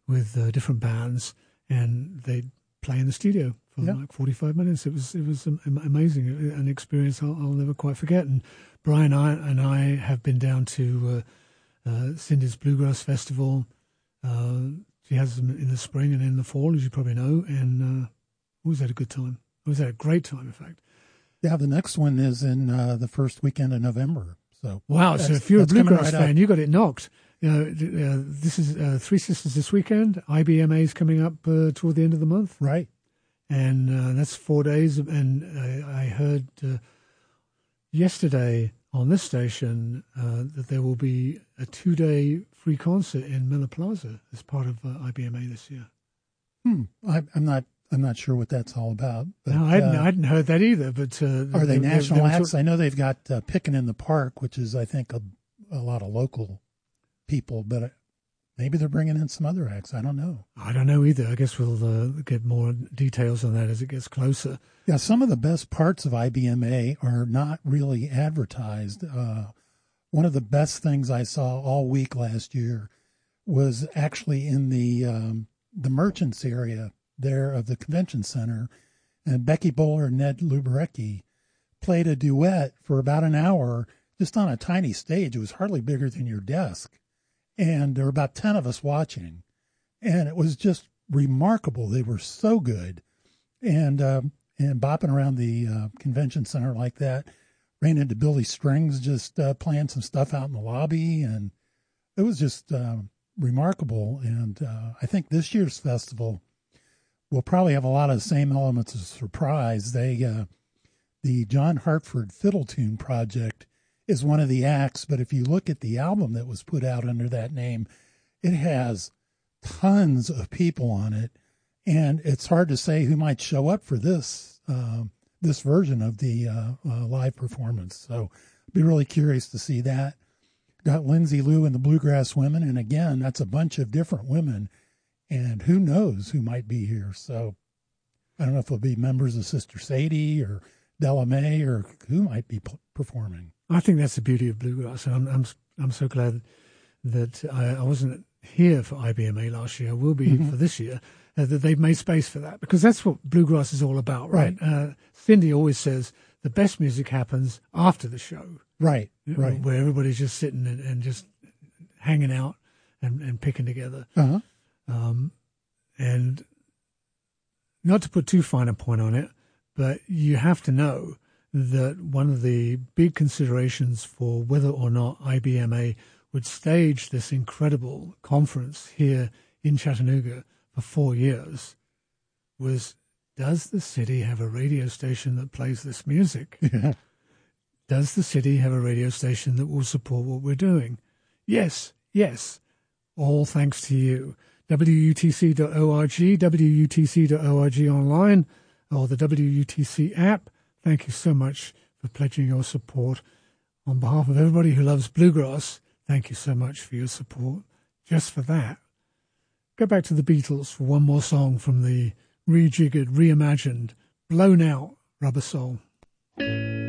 with different bands, and they'd play in the studio for like 45 minutes. It was amazing, an experience I'll never quite forget. And Brian and I have been down to Cindy's Bluegrass Festival. She has them in the spring and in the fall, as you probably know, and always had a good time. Always had a great time, in fact. Yeah, the next one is in the first weekend of November. So wow! So if you're a bluegrass fan, you got it knocked. This is Three Sisters this weekend. IBMA is coming up toward the end of the month, right? And that's 4 days. And I heard yesterday on this station that there will be a 2-day free concert in Miller Plaza as part of IBMA this year. I'm not sure what that's all about. But, no, I hadn't heard that either. But are they national acts? I know they've got Pickin' in the Park, which is, I think, a lot of local people. But maybe they're bringing in some other acts. I don't know. I don't know either. I guess we'll get more details on that as it gets closer. Yeah, some of the best parts of IBMA are not really advertised. One of the best things I saw all week last year was actually in the merchants area there of the convention center, and Becky Bowler and Ned Luberecki played a duet for about an hour just on a tiny stage. It was hardly bigger than your desk, and there were about 10 of us watching, and it was just remarkable. They were so good, and bopping around the convention center like that. Ran into Billy Strings just playing some stuff out in the lobby, and it was just remarkable. And I think this year's festival will probably have a lot of the same elements of surprise. The John Hartford Fiddle Tune Project is one of the acts, but if you look at the album that was put out under that name, it has tons of people on it, and it's hard to say who might show up for this version of the live performance. So I'd be really curious to see that. Got Lindsay Lou and the Bluegrass Women, and again, that's a bunch of different women, and who knows who might be here. So I don't know if it'll be members of Sister Sadie or Della Mae or who might be performing. I think that's the beauty of bluegrass. I'm so glad that I wasn't here for IBMA last year. I will be for this year. That they've made space for that, because that's what bluegrass is all about, right? Cindy always says the best music happens after the show, right? Where everybody's just sitting and just hanging out and picking together. And not to put too fine a point on it, but you have to know that one of the big considerations for whether or not IBMA would stage this incredible conference here in Chattanooga for 4 years was, does the city have a radio station that plays this music? Yeah. Does the city have a radio station that will support what we're doing? Yes. All thanks to you. WUTC.org, WUTC.org online, or the WUTC app. Thank you so much for pledging your support. On behalf of everybody who loves bluegrass, thank you so much for your support. Just for that. Go back to the Beatles for one more song from the rejiggered, reimagined, blown out Rubber Soul.